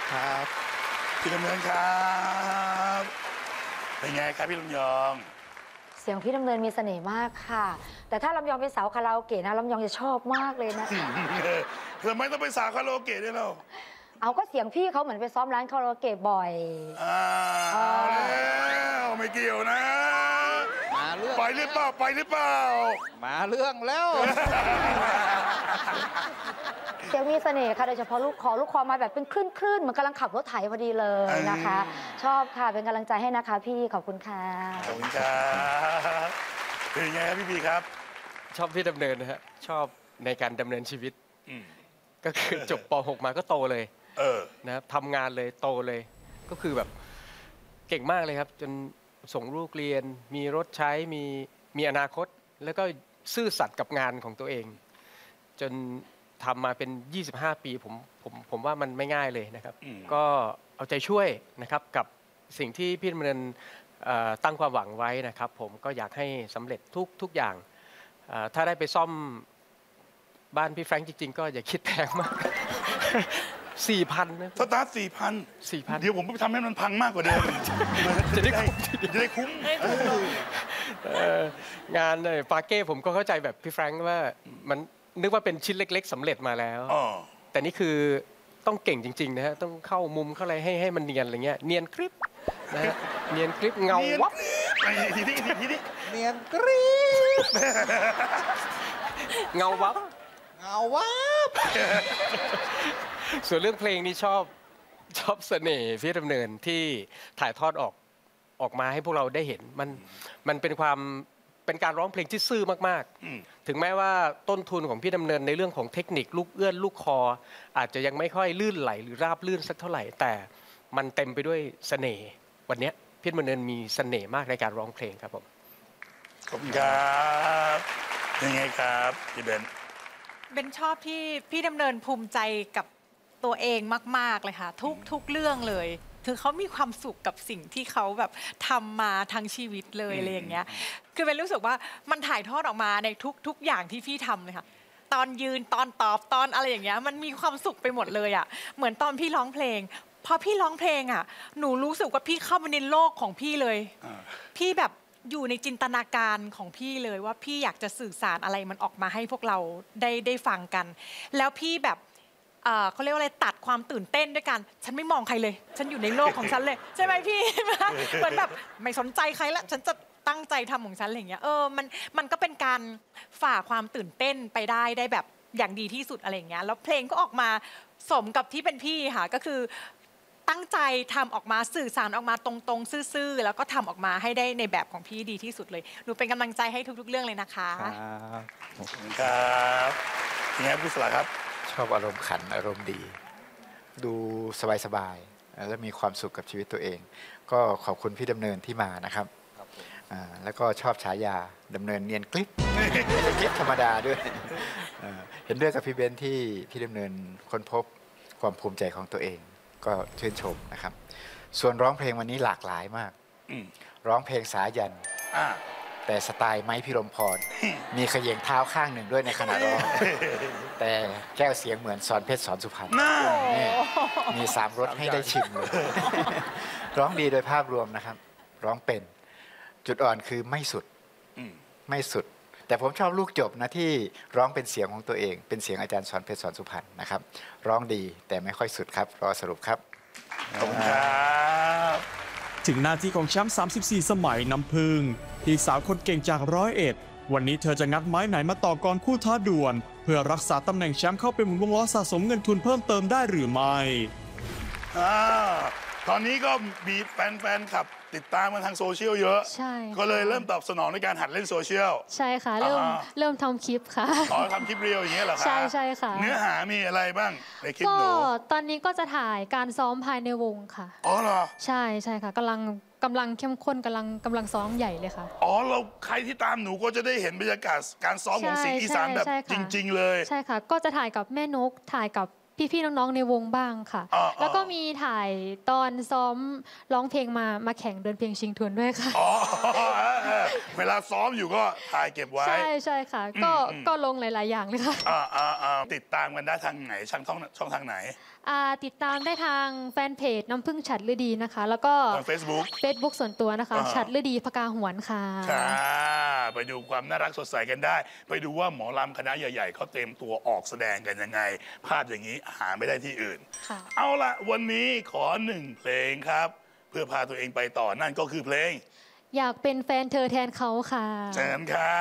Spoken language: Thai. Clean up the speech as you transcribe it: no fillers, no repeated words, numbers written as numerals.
ครับพี่ลำเนินครับเป็นไงครับพี่ลำยองเสียงพี่ลำเนินมีเสน่ห์มากค่ะแต่ถ้าลำยองเป็นสาวคาราโอเกะนะลำยองจะชอบมากเลยนะคะทำไมต้องเป็นสาวคาราโอเกะด้วยเราเอาก็เสียงพี่เขาเหมือนไปซ้อมร้านคาราโอเกะบ่อยแล้วไม่เกี่ยวนะมาเรื่องไปหรือเปล่ามาเรื่องแล้วเสียงมีเสน่ห์ค่ะโดยเฉพาะลูกคอมาแบบเป็นคลื่นเหมือนกำลังขับรถไถพอดีเลยนะคะ ชอบค่ะเป็นกำลังใจให้นะคะพี่ขอบคุณค่ะขอบคุณครับเป็นไงครับพี่ครับชอบพี่ดำเนินนะฮะชอบในการดำเนินชีวิตก็คือจบป .6 มาก็โตเลยนะครับทำงานเลยโตเลยก็คือแบบเก่งมากเลยครับจนส่งลูกเรียนมีรถใช้มีอนาคตแล้วก็ซื่อสัตย์กับงานของตัวเองจนทำมาเป็น25ปีผมว่ามันไม่ง่ายเลยนะครับก็เอาใจช่วยนะครับกับสิ่งที่พี่ดำเนินตั้งความหวังไว้นะครับผมก็อยากให้สำเร็จทุกอย่างถ้าได้ไปซ่อมบ้านพี่แฟรงค์จริงๆก็อย่าคิดแพงมาก 4,000 นะสตาร์ท 4,000 เดี๋ยวผมไปทำให้มันพังมากกว่าเดิมจะได้คุ้มงานปาเก้ผมก็เข้าใจแบบพี่แฟรงค์ว่ามันนึกว่าเป็นชิ้นเล็กๆสำเร็จมาแล้วแต่นี่คือต้องเก่งจริงๆนะฮะต้องเข้ามุมเข้าอะไรให้มันเนียนอะไรเงี้ยเนียนกริบนะฮะเนียนกริบเงาวับทีนี้เนียนกริบเงาวับส่วนเรื่องเพลงนี้ชอบเสน่ห์พี่ดำเนินที่ถ่ายทอดออกมาให้พวกเราได้เห็นมันเป็นการร้องเพลงที่ซื่อมากๆถึงแม้ว่าต้นทุนของพี่ดำเนินในเรื่องของเทคนิคลูกเอื้อนลูกคออาจจะยังไม่ค่อยลื่นไหลหรือราบลื่นสักเท่าไหร่แต่มันเต็มไปด้วยเสน่ห์วันนี้พี่ดำเนินมีเสน่ห์มากในการร้องเพลงครับผมขอบคุณครับยังไงครับพี่เบนชอบที่พี่ดำเนินภูมิใจกับตัวเองมากๆเลยค่ะทุกเรื่องเลยคือเขามีความสุขกับสิ่งที่เขาแบบทำมาทั้งชีวิตเลยอะไรอย่างเงี้ยคือเป็นรู้สึกว่ามันถ่ายทอดออกมาในทุกอย่างที่พี่ทำเลยค่ะตอนยืนตอนตอบตอนอะไรอย่างเงี้ยมันมีความสุขไปหมดเลยอ่ะเหมือนตอนพี่ร้องเพลงพอพี่ร้องเพลงอ่ะหนูรู้สึกว่าพี่เข้ามาในโลกของพี่เลยพี่แบบอยู่ในจินตนาการของพี่เลยว่าพี่อยากจะสื่อสารอะไรมันออกมาให้พวกเราได้ฟังกันแล้วพี่แบบเขาเรียกว่าอะไรตัดความตื่นเต้นด้วยกันฉันไม่มองใครเลยฉันอยู่ในโลกของฉันเลยใช่ไหมพี่เหมือนแบบไม่สนใจใครละฉันจะตั้งใจทำของฉันอะไรอย่างเงี้ยมันก็เป็นการฝ่าความตื่นเต้นไปได้แบบอย่างดีที่สุดอะไรอย่างเงี้ยแล้วเพลงก็ออกมาสมกับที่เป็นพี่ค่ะก็คือตั้งใจทำออกมาสื่อสารออกมาตรงๆซื่อๆแล้วก็ทำออกมาให้ได้ในแบบของพี่ดีที่สุดเลยหนูเป็นกำลังใจให้ทุกๆเรื่องเลยนะคะขอบคุณครับยังไงพี่สละครับชอบอารมณ์ขันอารมณ์ดีดูสบายๆและมีความสุขกับชีวิตตัวเองก็ขอบคุณพี่ดำเนินที่มานะครับแล้วก็ชอบฉายาดำเนินเนียนคลิปคลิปธรรมดาด้วยเห็นด้วยกับพี่เบนที่พี่ดำเนินค้นพบความภูมิใจของตัวเองก็ชื่นชมนะครับส่วนร้องเพลงวันนี้หลากหลายมากร้องเพลงสายันแต่สไตล์ไม้พิรมพรมีเขย่งเท้าข้างหนึ่งด้วยในขณะร้องแต่แก้วเสียงเหมือนสอนเพชรสอนสุพรรณมี3 รสให้ได้ชิมเลยร้องดีโดยภาพรวมนะครับร้องเป็นจุดอ่อนคือไม่สุดแต่ผมชอบลูกจบนะที่ร้องเป็นเสียงของตัวเองเป็นเสียงอาจารย์สอนเพชรสอนสุพรรณนะครับร้องดีแต่ไม่ค่อยสุดครับรอสรุปครับขอบคุณครับถึงหน้าที่ของแชมป์34 สมัยน้ำพึ่งที่สาวคนเก่งจาก101วันนี้เธอจะงัดไม้ไหนมาต่อกรคู่ท้าด่วนเพื่อรักษาตำแหน่งแชมป์เข้าไปหมุนวงล้อสะสมเงินทุนเพิ่มเติมได้หรือไม่ตอนนี้ก็มีแฟนๆขับติดตามมาทางโซเชียลเยอะใช่ก็เลยเริ่มตอบสนองในการหัดเล่นโซเชียลใช่ค่ะเริ่มทำคลิปค่ะทำคลิปเรียวอย่างเงี้ยเหรอคะใช่ค่ะเนื้อหามีอะไรบ้างในคลิปหนูตอนนี้ก็จะถ่ายการซ้อมภายในวงค่ะอ๋อเหรอใช่ค่ะกำลังเข้มข้นกำลังซ้อมใหญ่เลยค่ะอ๋อเราใครที่ตามหนูก็จะได้เห็นบรรยากาศการซ้อมของสิงห์อีสานแบบจริงๆเลยใช่ค่ะก็จะถ่ายกับแม่นกถ่ายกับพี่ๆน้องๆในวงบ้างค่ะ แล้วก็มีถ่ายตอนซ้อมร้องเพลงมาแข่งเดินเพลงชิงทวนด้วยค่ะอ๋อเวลาซ้อมอยู่ก็ถ่ายเก็บไว้ใช่ค่ะก็ลงหลายๆอย่างเลยค่ะติดตามกันได้ทางไหนช่องทางไหนติดตามได้ทางแฟนเพจน้ำพึ่งฉัตรฤดีนะคะ แล้วก็ทาง Facebook ส่วนตัวนะคะฉัตรฤดีพกาหวนค่ะค่ะไปดูความน่ารักสดใสกันได้ ไปดูว่าหมอลำคณะใหญ่ๆเขาเตรียมตัวออกแสดงกันยังไง ภาพอย่างนี้หาไม่ได้ที่อื่นค่ะเอาละวันนี้ขอ1 เพลงครับ เพื่อพาตัวเองไปต่อนั่นก็คือเพลงอยากเป็นแฟนเธอแทนเขาค่ะเชิญครับ